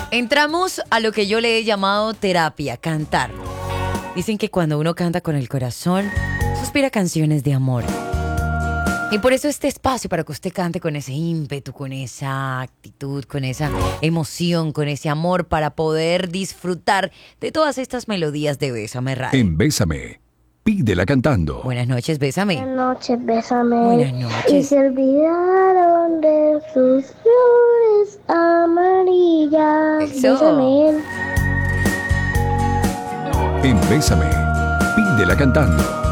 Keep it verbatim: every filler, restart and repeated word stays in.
Entramos a lo que yo le he llamado terapia, cantar. Dicen que cuando uno canta con el corazón, suspira canciones de amor. Y por eso este espacio para que usted cante con ese ímpetu, con esa actitud, con esa emoción, con ese amor para poder disfrutar de todas estas melodías de Bésame Radio. En Bésame, pídela cantando. Buenas noches, Bésame. Buenas noches, Bésame. Buenas noches. Y se olvidaron de sus flores amarillas. Eso. Bésame. En Bésame, pídela cantando.